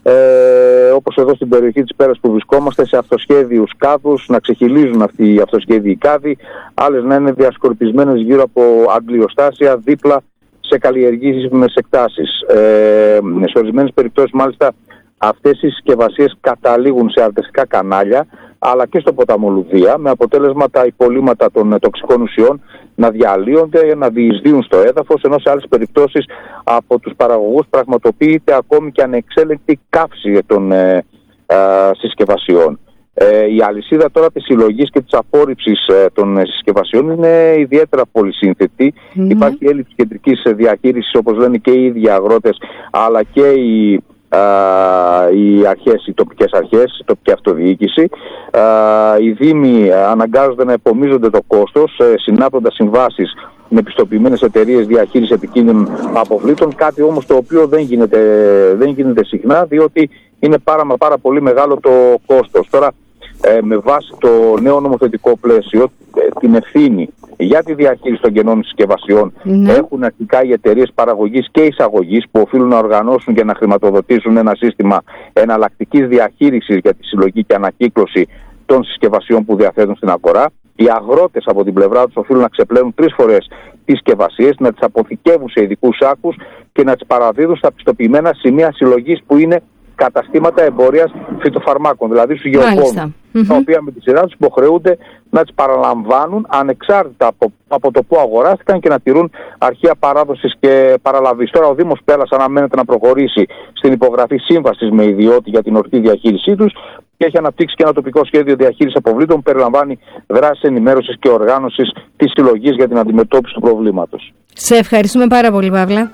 Ε, όπως εδώ στην περιοχή της Πέρας που βρισκόμαστε, σε αυτοσχέδιους κάδους, να ξεχυλίζουν αυτοί οι αυτοσχέδιοι κάδοι, άλλες να είναι διασκορπισμένες γύρω από αντλιοστάσια δίπλα σε καλλιεργήσιμες εκτάσεις. Ε, σε ορισμένες περιπτώσεις μάλιστα αυτές οι συσκευασίες καταλήγουν σε αρτευτικά κανάλια αλλά και στο ποταμό Λουδία, με αποτέλεσμα τα υπολείμματα των τοξικών ουσιών να διαλύονται, να διεισδύουν στο έδαφος, ενώ σε άλλες περιπτώσεις από τους παραγωγούς πραγματοποιείται ακόμη και ανεξέλεγκτη καύση των ε, ε, συσκευασιών. Ε, η αλυσίδα τώρα της συλλογής και της απόρριψης ε, των συσκευασιών είναι ιδιαίτερα πολυσύνθετη. Mm-hmm. Υπάρχει έλλειψη κεντρικής διαχείρισης, όπως λένε και οι ίδιοι αγρότες, αλλά και οι Uh, οι αρχές, οι τοπικές αρχές, η τοπική αυτοδιοίκηση. Uh, οι δήμοι αναγκάζονται να επομίζονται το κόστος, uh, συνάπτοντας συμβάσεις με πιστοποιημένες εταιρείες διαχείρισης επικίνδυνων αποβλήτων, κάτι όμως το οποίο δεν γίνεται, δεν γίνεται συχνά, διότι είναι πάρα, πάρα πολύ μεγάλο το κόστος. Τώρα, ε, με βάση το νέο νομοθετικό πλαίσιο, ε, την ευθύνη για τη διαχείριση των κενών συσκευασιών ναι. έχουν αρχικά οι εταιρείες παραγωγής και εισαγωγής, που οφείλουν να οργανώσουν και να χρηματοδοτήσουν ένα σύστημα εναλλακτικής διαχείρισης για τη συλλογή και ανακύκλωση των συσκευασιών που διαθέτουν στην αγορά. Οι αγρότες από την πλευρά τους οφείλουν να ξεπλένουν τρεις φορές τις συσκευασίες, να τις αποθηκεύουν σε ειδικούς σάκους και να τις παραδίδουν στα πιστοποιημένα σημεία συλλογής που είναι καταστήματα εμπορίας φυτοφαρμάκων, δηλαδή στους γεωργούς, mm-hmm. τα οποία με τη σειρά τους υποχρεούνται να τις παραλαμβάνουν ανεξάρτητα από, από το που αγοράστηκαν και να τηρούν αρχεία παράδοσης και παραλαβής. Τώρα ο Δήμος Πέλας αναμένεται να προχωρήσει στην υπογραφή σύμβασης με ιδιώτη για την ορθή διαχείρισή τους και έχει αναπτύξει και ένα τοπικό σχέδιο διαχείρισης αποβλήτων που περιλαμβάνει δράσεις ενημέρωσης και οργάνωσης της συλλογής για την αντιμετώπιση του προβλήματος. Σε ευχαριστούμε πάρα πολύ, Παύλα.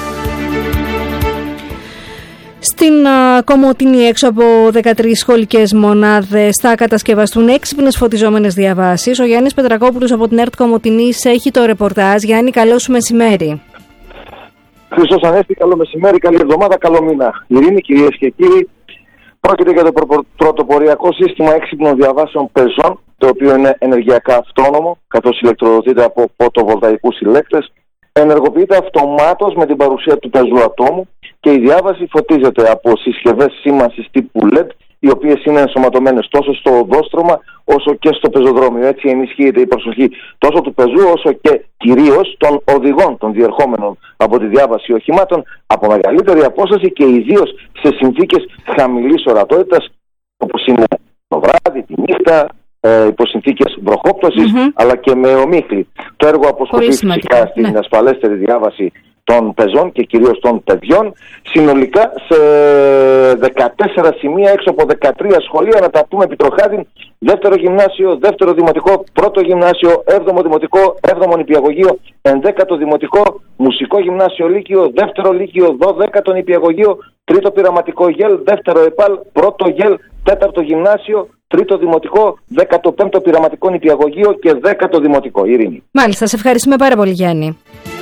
Στην uh, Κομοτηνή, έξω από δεκατρείς σχολικές μονάδες, θα κατασκευαστούν έξυπνες φωτιζόμενες διαβάσεις. Ο Γιάννης Πετρακόπουλος από την ΕΡΤ Κομοτηνής έχει το ρεπορτάζ. Γιάννη, καλό σου μεσημέρι. Χριστός Ανέστη, καλό μεσημέρι, καλή εβδομάδα, καλό μήνα. Ειρήνη, κυρίες και κύριοι, πρόκειται για το προ- πρωτοποριακό σύστημα έξυπνων διαβάσεων πεζών, το οποίο είναι ενεργειακά αυτόνομο, καθώς ηλεκτροδοτείται από φωτοβολταϊκούς συλλέκτες. Ενεργοποιείται αυτομάτως με την παρουσία του πεζού ατόμου και η διάβαση φωτίζεται από συσκευές σήμανσης τύπου ελ ι ντι, οι οποίες είναι ενσωματωμένες τόσο στο οδόστρωμα όσο και στο πεζοδρόμιο. Έτσι ενισχύεται η προσοχή τόσο του πεζού όσο και κυρίως των οδηγών, των διερχόμενων από τη διάβαση οχημάτων από μεγαλύτερη απόσταση και ιδίως σε συνθήκες χαμηλής ορατότητας, όπως είναι το βράδυ, τη νύχτα, Ε, υπό συνθήκες βροχόπτωσης, mm-hmm. αλλά και με ομίχλη. Το έργο αποσκοπεί φυσικά στην ναι. ασφαλέστερη διάβαση των πεζών και κυρίως των παιδιών, συνολικά σε δεκατέσσερα σημεία έξω από δεκατρία σχολεία, να τα πούμε επιτροχάδιν: δεύτερο γυμνάσιο, δεύτερο δημοτικό, πρώτο γυμνάσιο, έβδομο δημοτικό, έβδομο νηπιαγωγείο, ενδέκατο δημοτικό, μουσικό γυμνάσιο λύκειο, δεύτερο λύκειο, δωδέκατο νηπιαγωγείο, τρίτο πειραματικό γελ, δεύτερο ΕΠΑΛ, πρώτο γελ, τέταρτο γυμνάσιο, τρίτο δημοτικό, δέκατο πέμπτο πειραματικό νηπιαγωγείο και δέκατο δημοτικό. Ειρήνη. Μάλιστα, σε ευχαριστούμε πάρα πολύ, Γιάννη.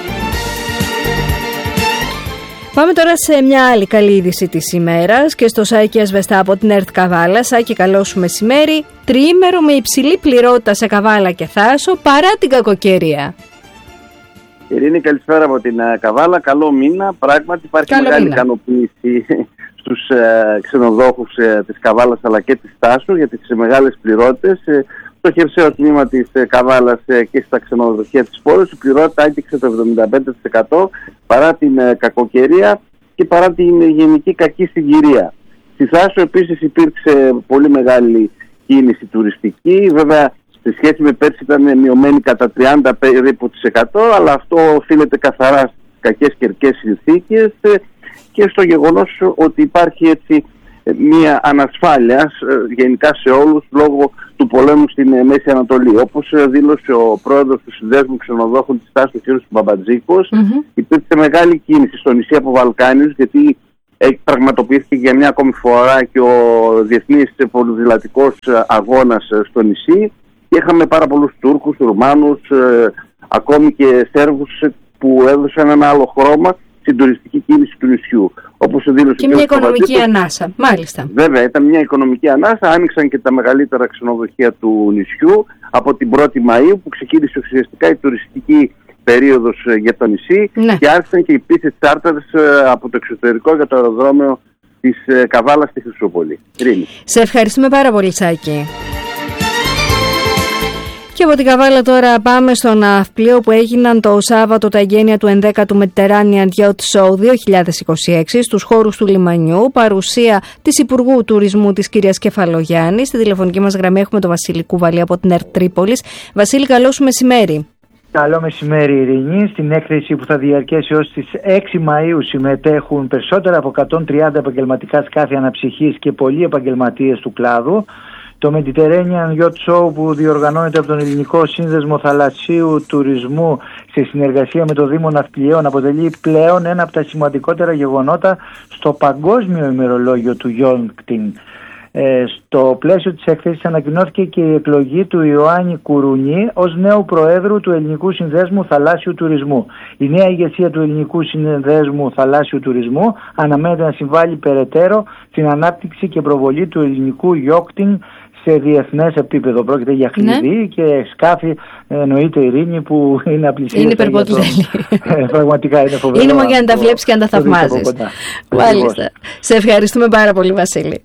Πάμε τώρα σε μια άλλη καλή είδηση της ημέρας και στο Σάκη Ασβεστά από την ΕΡΤ Καβάλα. Σάκη, καλό σου μεσημέρι. Τριήμερο με υψηλή πληρότητα σε Καβάλα και Θάσο παρά την κακοκαιρία. Ειρήνη, καλησπέρα από την uh, Καβάλα. Καλό μήνα. Πράγματι υπάρχει Καλό μεγάλη μήνα. ικανοποίηση στους uh, ξενοδόχους uh, της Καβάλας αλλά και της Τάσου για τις uh, μεγάλες πληρότητες. Uh, στο χερσαίο τμήμα της uh, Καβάλας uh, και στα ξενοδοχεία της πόλης η πληρότητα άγγιξε το εβδομήντα πέντε τοις εκατό παρά την uh, κακοκαιρία και παρά την uh, γενική κακή συγκυρία. Στη Θάσο επίσης υπήρξε πολύ μεγάλη κίνηση τουριστική. Βέβαια, σε σχέση με πέρσι ήταν μειωμένη κατά τριάντα περίπου τοις εκατό, αλλά αυτό οφείλεται καθαρά στις κακές καιρικές συνθήκες και στο γεγονός ότι υπάρχει έτσι μια ανασφάλεια γενικά σε όλους λόγω του πολέμου στην Μέση Ανατολή. Όπως δήλωσε ο πρόεδρος του Συνδέσμου Ξενοδόχων της Τάσου, ο κ. Μπαμπατζίκος, mm-hmm. υπήρξε μεγάλη κίνηση στο νησί από Βαλκάνιους, γιατί πραγματοποιήθηκε για μια ακόμη φορά και ο Διεθνής Ποδηλατικός Αγώνας στο νησί και είχαμε πάρα πολλούς Τούρκους, Ρουμάνους, ε, ακόμη και Σέρβους που έδωσαν ένα άλλο χρώμα στην τουριστική κίνηση του νησιού. Όπως δήλωσε και μια οικονομική ανάσα, μάλιστα. Βέβαια, ήταν μια οικονομική ανάσα. Άνοιξαν και τα μεγαλύτερα ξενοδοχεία του νησιού από την πρώτη Μαΐου που ξεκίνησε ουσιαστικά η τουριστική περίοδος για το νησί, ναι. Και άρχισαν και οι πτήσεις τσάρτερς από το εξωτερικό για το αεροδρόμιο της Καβάλας στη Χρυσούπολη. Ειρήνη. Σε ευχαριστούμε πάρα πολύ, Σάκη. Και από την Καβάλα τώρα πάμε στο ναυπλίο που έγιναν το Σάββατο τα εγγένεια του ενδέκατου Mediterranean Yacht Show δύο χιλιάδες είκοσι έξι στους χώρους του λιμανιού, παρουσία της Υπουργού Τουρισμού της κυρίας Κεφαλογιάννη. Στη τηλεφωνική μας γραμμή έχουμε τον Βασίλη Κουβαλή από την ΕΡΤ Τρίπολης. Βασίλη, καλό σου μεσημέρι. Καλό μεσημέρι, Ειρήνη. Στην έκθεση που θα διαρκέσει ως τις έξι Μαΐου συμμετέχουν περισσότερα από εκατόν τριάντα επαγγελματικά σκάφη αναψυχής και πολλοί επαγγελματίες του κλάδου. Το Mediterranean Yacht Show, που διοργανώνεται από τον Ελληνικό Σύνδεσμο Θαλασσίου Τουρισμού σε συνεργασία με το Δήμο Ναυπλιαίων, αποτελεί πλέον ένα από τα σημαντικότερα γεγονότα στο παγκόσμιο ημερολόγιο του yachting. Ε, στο πλαίσιο της έκθεσης ανακοινώθηκε και η εκλογή του Ιωάννη Κουρουνή ως νέου Προέδρου του Ελληνικού Συνδέσμου Θαλάσσιου Τουρισμού. Η νέα ηγεσία του Ελληνικού Συνδέσμου Θαλάσσιου Τουρισμού αναμένεται να συμβάλλει περαιτέρω στην ανάπτυξη και προβολή του ελληνικού yachting σε διεθνές επίπεδο. Πρόκειται για χλειδί, ναι. Και σκάφη, εννοείται, Ειρήνη, που είναι απλησία. Είναι υπερποτελή. Πραγματικά είναι φοβερό. Είναι μόνο για να τα βλέπεις και να τα θαυμάζεις. Μάλιστα. Σε ευχαριστούμε πάρα πολύ, Βασίλη.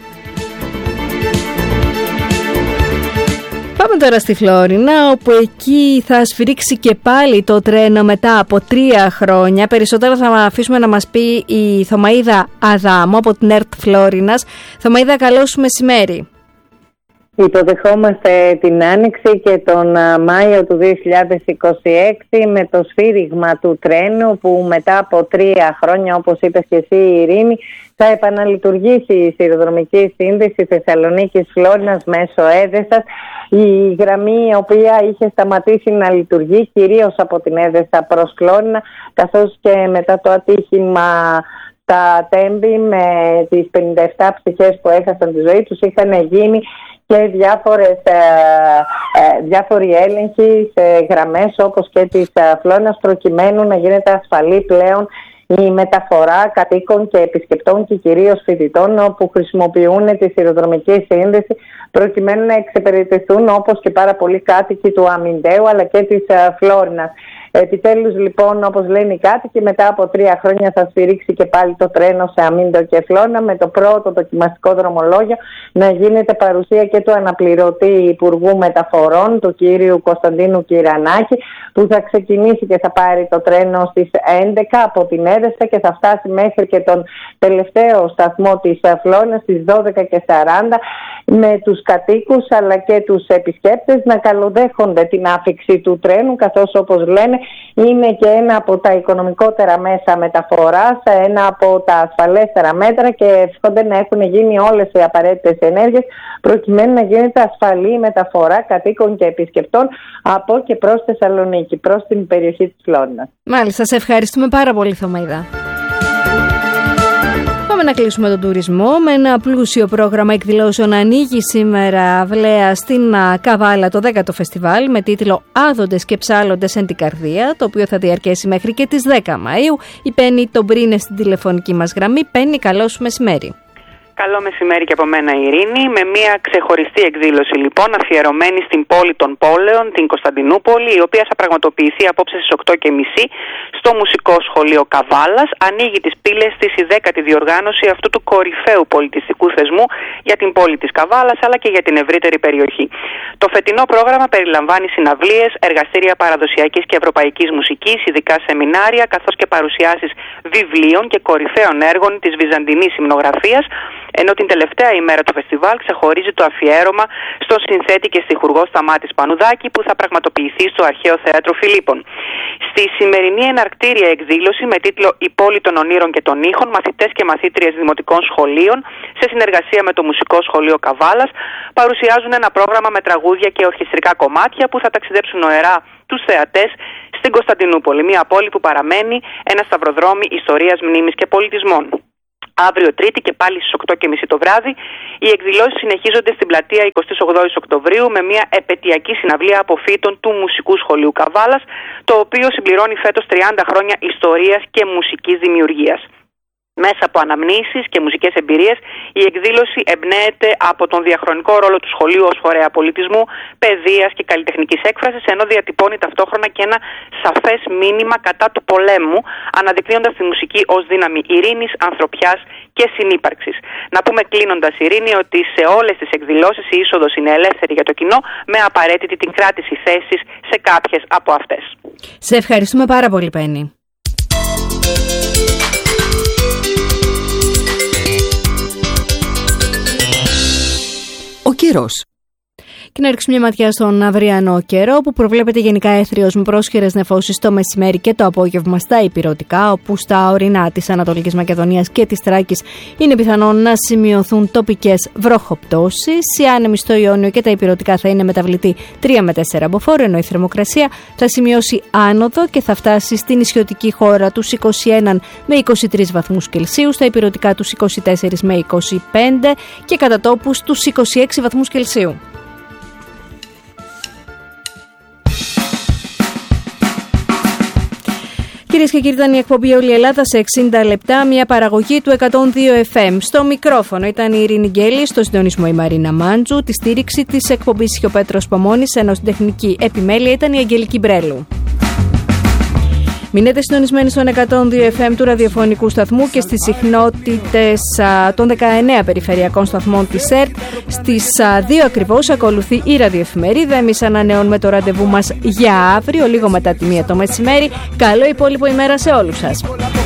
Πάμε τώρα στη Φλόρινα, όπου εκεί θα σφυρίξει και πάλι το τρένο μετά από τρία χρόνια. Περισσότερα θα αφήσουμε να μας πει η Θωμαΐδα Αδάμου από την ΕΡΤ Φλόρινας. Θωμαΐδα, καλό σου μεσημέρι. Υποδεχόμαστε την Άνοιξη και τον Μάιο του δύο χιλιάδες είκοσι έξι με το σφύριγμα του τρένου που μετά από τρία χρόνια, όπως είπες και εσύ, Ειρήνη, θα επαναλειτουργήσει η σιδηροδρομική σύνδεση Θεσσαλονίκης Φλόρινας μέσω Έδεσας. Η γραμμή η οποία είχε σταματήσει να λειτουργεί κυρίως από την Έδεσα προς Φλόρινα, καθώς και μετά το ατύχημα στα Τέμπη με τις πενήντα επτά ψυχές που έχασαν τη ζωή τους, είχαν γίνει και διάφορες, ε, ε, διάφοροι έλεγχοι σε γραμμές όπως και της ε, Φλόρινας, προκειμένου να γίνεται ασφαλή πλέον η μεταφορά κατοίκων και επισκεπτών και κυρίως φοιτητών που χρησιμοποιούν τη σιδηροδρομική σύνδεση, προκειμένου να εξυπηρετηθούν όπως και πάρα πολλοί κάτοικοι του Αμυντέου αλλά και της ε, Φλόρινας. Επιτέλους, λοιπόν, όπως λένε οι κάτοικοι, μετά από τρία χρόνια θα σφυρίξει και πάλι το τρένο σε Αμύντο και Φλόρινα, με το πρώτο δοκιμαστικό δρομολόγιο να γίνεται παρουσία και του αναπληρωτή Υπουργού Μεταφορών, του κύριου Κωνσταντίνου Κυρανάκη, που θα ξεκινήσει και θα πάρει το τρένο στις έντεκα από την Έδεσα και θα φτάσει μέχρι και τον τελευταίο σταθμό της Φλόρινας στις δώδεκα και σαράντα, με τους κατοίκους αλλά και τους επισκέπτες να καλοδέχονται την άφιξη του τρένου, καθώς, όπως λένε, είναι και ένα από τα οικονομικότερα μέσα μεταφοράς, ένα από τα ασφαλέστερα μέτρα, και εύχονται να έχουν γίνει όλες οι απαραίτητες ενέργειες προκειμένου να γίνεται ασφαλή μεταφορά κατοίκων και επισκεπτών από και προς Θεσσαλονίκη, προς την περιοχή της Φλόρινας. Μάλιστα, σε ευχαριστούμε πάρα πολύ, Θωμαΐδα. Πάμε να κλείσουμε τον τουρισμό με ένα πλούσιο πρόγραμμα εκδηλώσεων. Ανοίγει σήμερα αυλαία στην Καβάλα το δέκατο φεστιβάλ με τίτλο «Άδοντες και ψάλλοντες εν την καρδία», το οποίο θα διαρκέσει μέχρι και τις δέκα Μαΐου. Η Πέννη τον Μπρίνε στην τηλεφωνική μας γραμμή. Πέννη, καλό σου μεσημέρι. Καλό μεσημέρι και από μένα, Ειρήνη. Με μια ξεχωριστή εκδήλωση λοιπόν αφιερωμένη στην πόλη των πόλεων, την Κωνσταντινούπολη, η οποία θα πραγματοποιηθεί απόψε στις οκτώ και μισή στο Μουσικό Σχολείο Καβάλας. Ανοίγει τις πύλες της η δέκατη διοργάνωση αυτού του κορυφαίου πολιτιστικού θεσμού για την πόλη της Καβάλας αλλά και για την ευρύτερη περιοχή. Το φετινό πρόγραμμα περιλαμβάνει συναυλίες, εργαστήρια παραδοσιακής και ευρωπαϊκής μουσικής, ειδικά σεμινάρια, καθώς και παρουσιάσεις βιβλίων και κορυφαίων έργων της βυζαντινής υμνογραφίας, ενώ την τελευταία ημέρα του φεστιβάλ ξεχωρίζει το αφιέρωμα στον συνθέτη και στιχουργό Σταμάτη Πανουδάκη, που θα πραγματοποιηθεί στο Αρχαίο Θέατρο Φιλίππων. Στη σημερινή εναρκτήρια εκδήλωση με τίτλο «Η πόλη των ονείρων και των ήχων», μαθητές και μαθήτριες δημοτικών σχολείων σε συνεργασία με το Μουσικό Σχολείο Καβάλας παρουσιάζουν ένα πρόγραμμα με τραγούδια και ορχιστρικά κομμάτια που θα ταξιδέψουν νοερά τους θεατές στην Κωνσταντινούπολη, μια πόλη που παραμένει ένα σταυροδρόμι ιστορίας, μνήμης και πολιτισμών. Αύριο Τρίτη και πάλι στις οκτώ και μισή το βράδυ, οι εκδηλώσεις συνεχίζονται στην πλατεία εικοστή ογδόη Οκτωβρίου με μια επαιτειακή συναυλία αποφύτων του Μουσικού Σχολείου Καβάλας, το οποίο συμπληρώνει φέτος τριάντα χρόνια ιστορίας και μουσικής δημιουργίας. Μέσα από αναμνήσεις και μουσικές εμπειρίες, η εκδήλωση εμπνέεται από τον διαχρονικό ρόλο του σχολείου ως φορέα πολιτισμού, παιδείας και καλλιτεχνικής έκφρασης, ενώ διατυπώνει ταυτόχρονα και ένα σαφές μήνυμα κατά του πολέμου, αναδεικνύοντας τη μουσική ως δύναμη ειρήνης, ανθρωπιάς και συνύπαρξης. Να πούμε κλείνοντας, Ειρήνη, ότι σε όλες τις εκδηλώσεις η είσοδος είναι ελεύθερη για το κοινό, με απαραίτητη την κράτηση θέσης σε κάποιες από αυτές. Σε ευχαριστούμε πάρα πολύ, Πέννη. Ο καιρός. Και να ρίξουμε μια ματιά στον αυριανό καιρό, που προβλέπεται γενικά έθριος με πρόσχερες νεφώσεις το μεσημέρι και το απόγευμα στα ηπειρωτικά, όπου στα ορεινά της Ανατολικής Μακεδονίας και της Θράκης είναι πιθανόν να σημειωθούν τοπικές βροχοπτώσεις. Οι άνεμοι στο Ιόνιο και τα ηπειρωτικά θα είναι μεταβλητή τρία με τέσσερα μποφόρ, ενώ η θερμοκρασία θα σημειώσει άνοδο και θα φτάσει στην νησιωτική χώρα τους είκοσι ένα με είκοσι τρεις βαθμούς Κελσίου, στα ηπειρωτικά τους είκοσι τέσσερα με είκοσι πέντε και κατά τόπους τους είκοσι έξι βαθμούς Κελσίου. Κυρίες και κύριοι, ήταν η εκπομπή «Όλη η Ελλάδα» σε εξήντα λεπτά, μια παραγωγή του εκατόν δύο εφ εμ. Στο μικρόφωνο ήταν η Ειρήνη Γκέλη, στο συντονισμό η Μαρίνα Μάντζου, τη στήριξη της εκπομπής και ο Πέτρος Παμώνης, ενώ στην τεχνική επιμέλεια ήταν η Αγγελική Μπρέλου. Μείνετε συντονισμένοι στον εκατόν δύο εφ εμ του ραδιοφωνικού σταθμού και στις συχνότητες α, των δεκαεννέα περιφερειακών σταθμών της ΕΡΤ. Στις α, δύο ακριβώς ακολουθεί η ραδιοεφημερίδα. Εμείς ανανεώνουμε το ραντεβού μας για αύριο, λίγο μετά τη μία το μεσημέρι. Καλό υπόλοιπο ημέρα σε όλους σας.